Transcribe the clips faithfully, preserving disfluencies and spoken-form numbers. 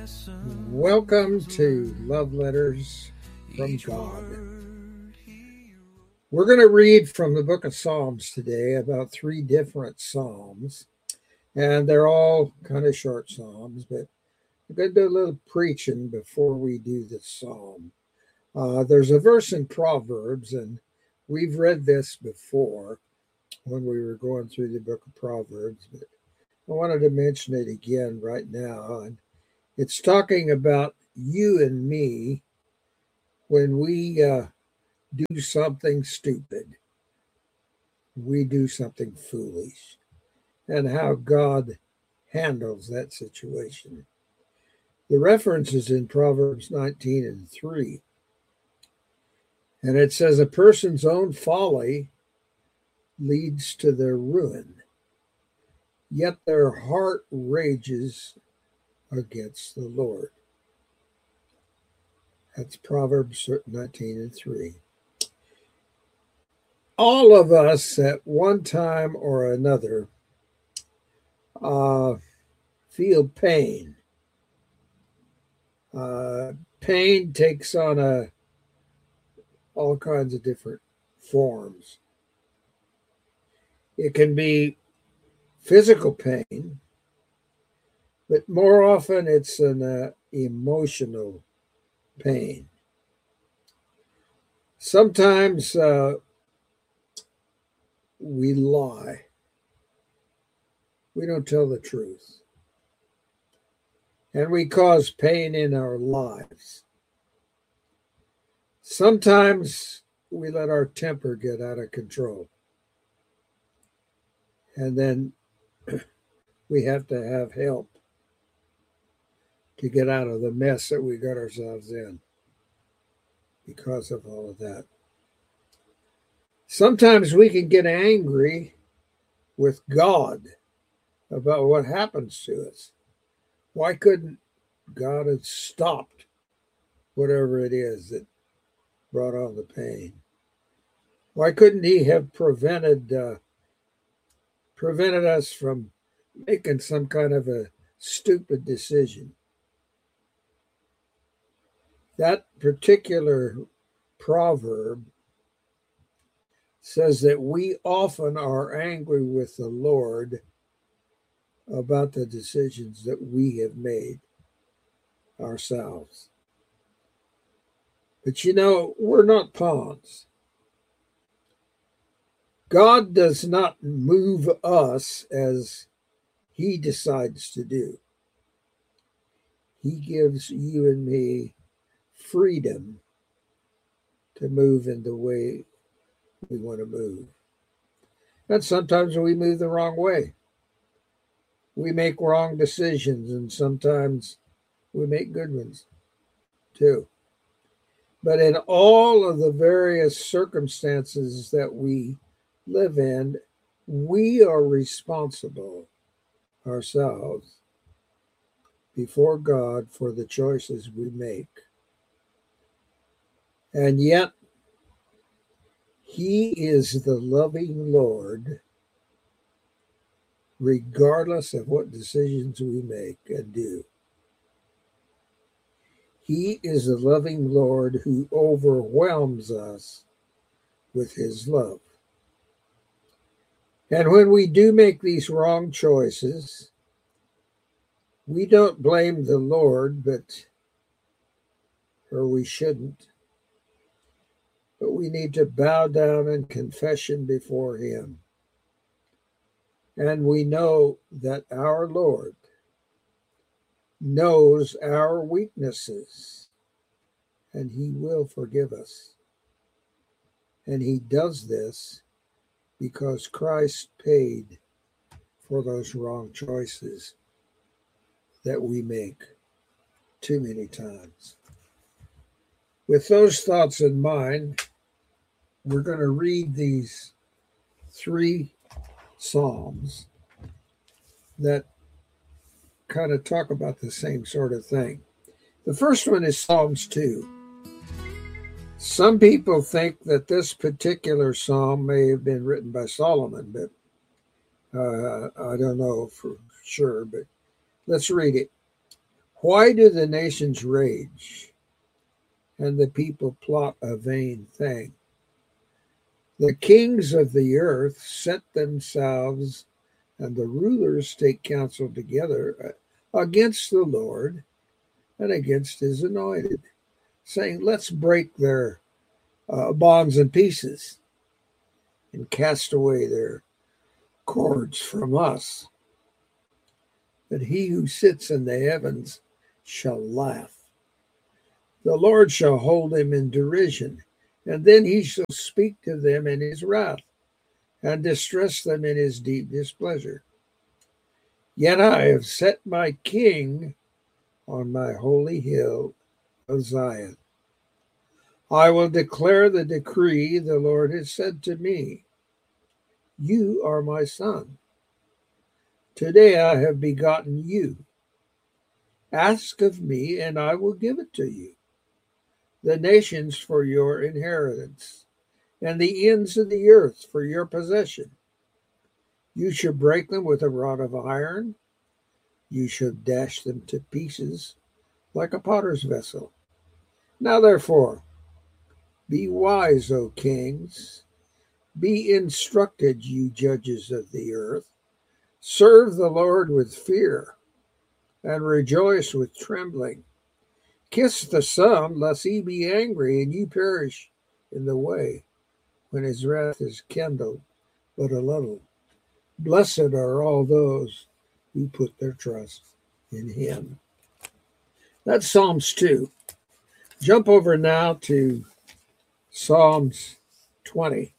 Welcome to Love Letters from God. We're going to read from the book of Psalms today, about three different Psalms, and they're all kind of short Psalms, but we're going to do a little preaching before we do the Psalm. Uh, there's a verse in Proverbs, and we've read this before when we were going through the book of Proverbs, but I wanted to mention it again right now. And it's talking about you and me when we uh, do something stupid, we do something foolish, and how God handles that situation. The reference is in Proverbs nineteen and three. And it says, a person's own folly leads to their ruin, yet their heart rages against the Lord. That's Proverbs nineteen and three. All of us at one time or another uh, feel pain. Uh, pain takes on a all kinds of different forms. It can be physical pain, but more often it's an uh, emotional pain. Sometimes uh, we lie. We don't tell the truth. And we cause pain in our lives. Sometimes we let our temper get out of control. And then we have to have help to get out of the mess that we got ourselves in because of all of that. Sometimes we can get angry with God about what happens to us. Why couldn't God have stopped whatever it is that brought on the pain? Why couldn't he have prevented uh, prevented us from making some kind of a stupid decision? That particular proverb says that we often are angry with the Lord about the decisions that we have made ourselves. But you know, we're not pawns. God does not move us as he decides to do. He gives you and me freedom to move in the way we want to move. And sometimes we move the wrong way. We make wrong decisions, and sometimes we make good ones too. But in all of the various circumstances that we live in, we are responsible ourselves before God for the choices we make. And yet, he is the loving Lord, regardless of what decisions we make and do. He is the loving Lord who overwhelms us with his love. And when we do make these wrong choices, we don't blame the Lord, but, or we shouldn't, but we need to bow down in confession before him. And we know that our Lord knows our weaknesses, and he will forgive us. And he does this because Christ paid for those wrong choices that we make too many times. With those thoughts in mind, we're going to read these three Psalms that kind of talk about the same sort of thing. The first one is Psalms two. Some people think that this particular psalm may have been written by Solomon, but uh, I don't know for sure, but let's read it. Why do the nations rage and the people plot a vain thing? The kings of the earth set themselves, and the rulers take counsel together against the Lord and against his anointed, saying, let's break their uh, bonds in pieces and cast away their cords from us. But he who sits in the heavens shall laugh. The Lord shall hold him in derision, and then he shall speak to them in his wrath, and distress them in his deep displeasure. Yet I have set my king on my holy hill of Zion. I will declare the decree the Lord has said to me. You are my son. Today I have begotten you. Ask of me, and I will give it to you. The nations for your inheritance, and the ends of the earth for your possession. You shall break them with a rod of iron. You shall dash them to pieces like a potter's vessel. Now therefore, be wise, O kings. Be instructed, you judges of the earth. Serve the Lord with fear, and rejoice with trembling. Kiss the Son, lest he be angry, and you perish in the way, when his wrath is kindled but a little. Blessed are all those who put their trust in him. That's Psalms two. Jump over now to Psalms twenty.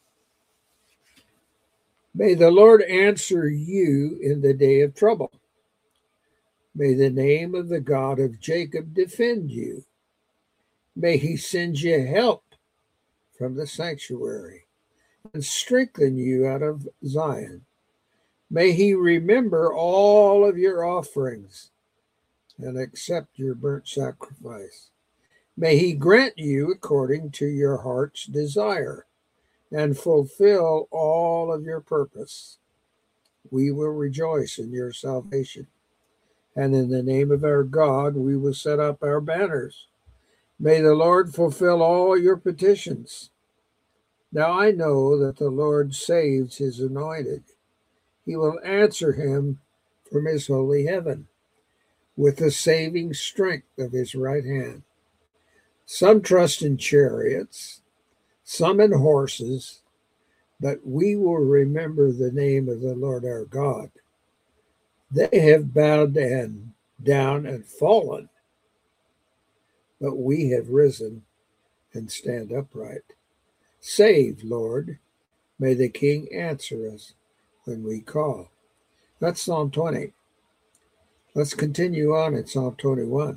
May the Lord answer you in the day of trouble. May the name of the God of Jacob defend you. May he send you help from the sanctuary and strengthen you out of Zion. May he remember all of your offerings and accept your burnt sacrifice. May he grant you according to your heart's desire and fulfill all of your purpose. We will rejoice in your salvation, and in the name of our God we will set up our banners. May the Lord fulfill all your petitions. Now I know that the Lord saves his anointed. He will answer him from his holy heaven with the saving strength of his right hand. Some trust in chariots, some in horses, but we will remember the name of the Lord our God. They have bowed and down and fallen, but we have risen and stand upright. Save, Lord. May the King answer us when we call. That's Psalm twenty. Let's continue on in Psalm twenty-one.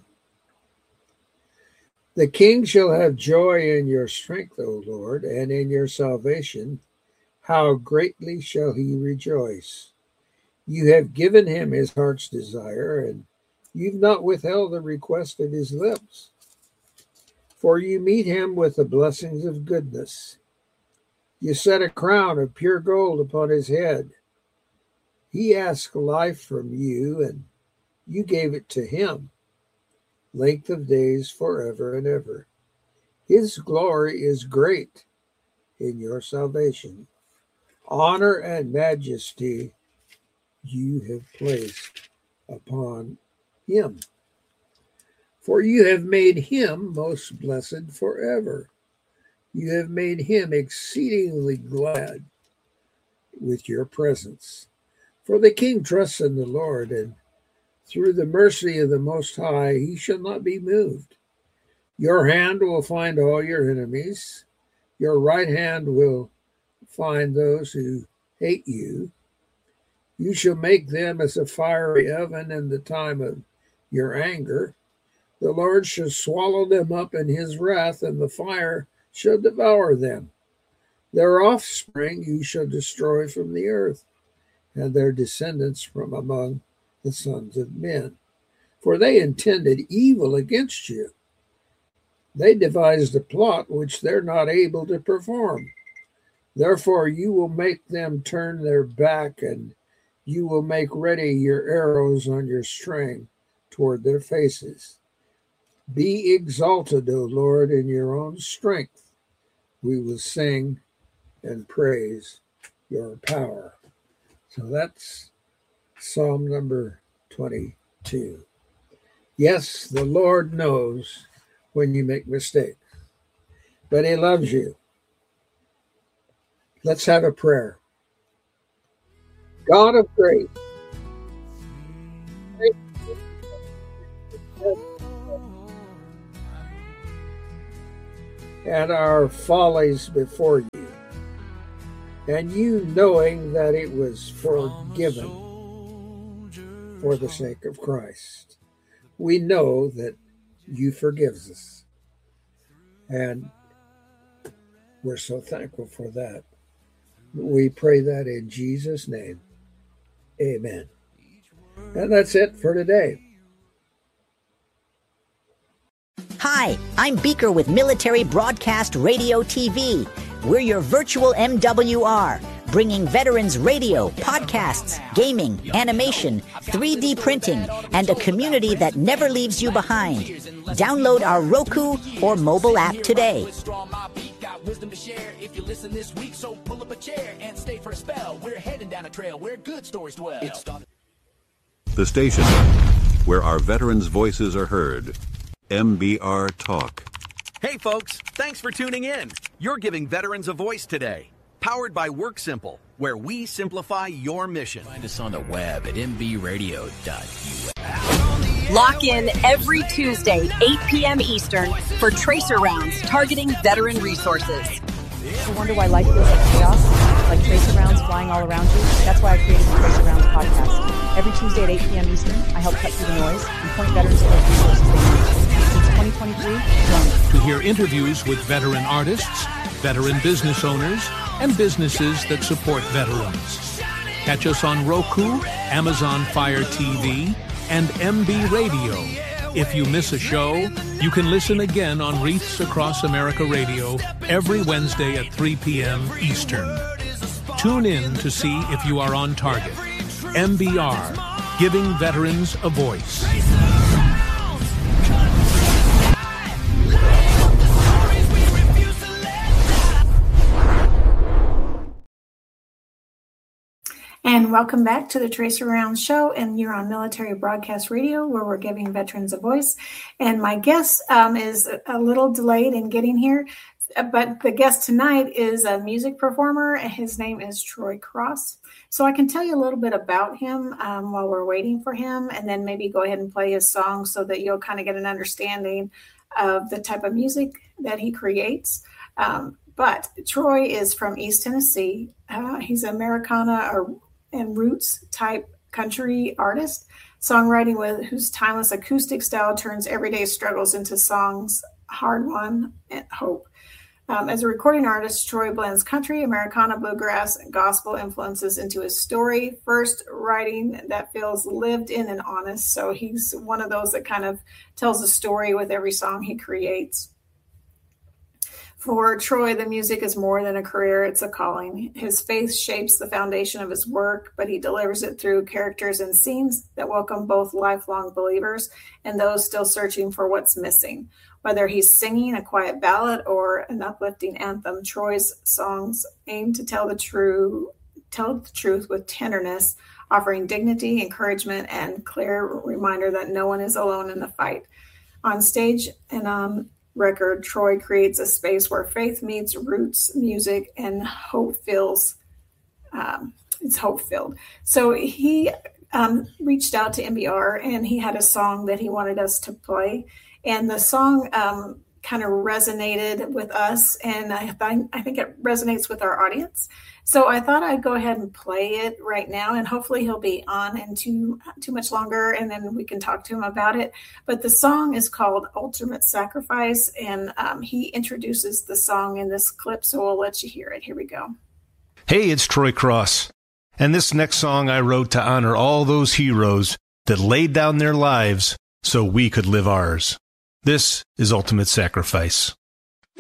The king shall have joy in your strength, O Lord, and in your salvation. How greatly shall he rejoice. You have given him his heart's desire, and you've not withheld the request of his lips. For you meet him with the blessings of goodness. You set a crown of pure gold upon his head. He asked life from you, and you gave it to him. Length of days forever and ever. His glory is great in your salvation. Honor and majesty you have placed upon him. For you have made him most blessed forever. You have made him exceedingly glad with your presence. For the king trusts in the Lord, and through the mercy of the Most High, he shall not be moved. Your hand will find all your enemies. Your right hand will find those who hate you. You shall make them as a fiery oven in the time of your anger. The Lord shall swallow them up in his wrath, and the fire shall devour them. Their offspring you shall destroy from the earth, and their descendants from among the sons of men. For they intended evil against you. They devised a plot which they're not able to perform. Therefore you will make them turn their back, and you will make ready your arrows on your string toward their faces. Be exalted, O Lord, in your own strength. We will sing and praise your power. So that's Psalm number twenty-two. Yes, the Lord knows when you make mistakes, but he loves you. Let's have a prayer. God of grace, thank you and our follies before you, and you knowing that it was forgiven for the sake of Christ. We know that you forgive us, and we're so thankful for that. We pray that in Jesus' name. Amen. And that's it for today. Hi, I'm Beaker with Military Broadcast Radio T V. We're your virtual M W R, bringing veterans radio, podcasts, gaming, animation, three D printing, and a community that never leaves you behind. Download our Roku or mobile app today. Wisdom to share if you listen this week, so pull up a chair and stay for a spell. We're heading down a trail where good stories dwell. The station where our veterans' voices are heard. M B R Talk. Hey folks, thanks for tuning in. You're giving veterans a voice today. Powered by WorkSimple, where we simplify your mission. Find us on the web at m b radio dot u s. Lock in every Tuesday, eight p.m. Eastern, for Tracer Rounds, targeting veteran resources. You wonder why life feels like chaos, like tracer rounds flying all around you? That's why I created the Tracer Rounds podcast. Every Tuesday at eight p.m. Eastern, I help cut through the noise and point veterans to those resources they need. Since twenty twenty-three, join me. To hear interviews with veteran artists, veteran business owners, and businesses that support veterans. Catch us on Roku, Amazon Fire T V, and M B Radio. If you miss a show, you can listen again on Wreaths Across America Radio every Wednesday at three p.m. Eastern. Tune in to see if you are on target. M B R, giving veterans a voice. And welcome back to the Tracer Rounds show, and you're on Military Broadcast Radio, where we're giving veterans a voice. And my guest um, is a little delayed in getting here, but the guest tonight is a music performer, and his name is Troy Cross. So I can tell you a little bit about him um, while we're waiting for him, and then maybe go ahead and play his song so that you'll kind of get an understanding of the type of music that he creates. Um, but Troy is from East Tennessee. Uh, he's an Americana or and roots type country artist, songwriting with whose timeless acoustic style turns everyday struggles into songs, hard won, and hope. Um, as a recording artist, Troy blends country, Americana, bluegrass, and gospel influences into his story. First, writing that feels lived in and honest. So he's one of those that kind of tells a story with every song he creates. For Troy, the music is more than a career, it's a calling. His faith shapes the foundation of his work, but he delivers it through characters and scenes that welcome both lifelong believers and those still searching for what's missing. Whether he's singing a quiet ballad or an uplifting anthem, Troy's songs aim to tell the true, tell the truth with tenderness, offering dignity, encouragement, and clear reminder that no one is alone in the fight. On stage and on record, Troy creates a space where faith meets roots, music, and hope fills. Um, it's hope filled. So he um, reached out to M B R, and he had a song that he wanted us to play, and the song um, kind of resonated with us, and I think I think it resonates with our audience. So I thought I'd go ahead and play it right now, and hopefully he'll be on in too, too much longer, and then we can talk to him about it. But the song is called Ultimate Sacrifice, and um, he introduces the song in this clip, so we'll let you hear it. Here we go. Hey, it's Troy Cross, and this next song I wrote to honor all those heroes that laid down their lives so we could live ours. This is Ultimate Sacrifice.